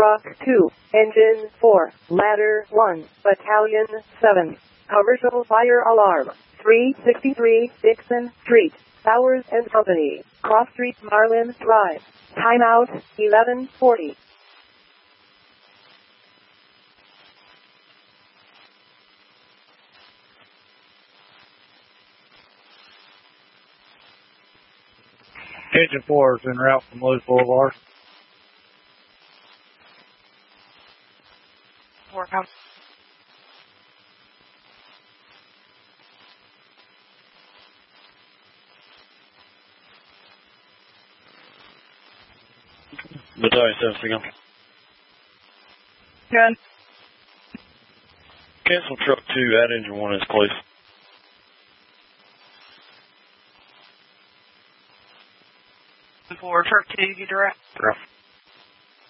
Truck 2, Engine 4, Ladder 1, Battalion 7. Commercial fire alarm. 363 Dixon Street, Bowers and Company, Cross Street, Marlin Drive. Timeout, 11:40. Engine 4 is en route from Lewis Boulevard. 4 come. Battalion 7 again. Good. Cancel truck 2, add engine 1 is close. 4, truck 2, you direct. Rough.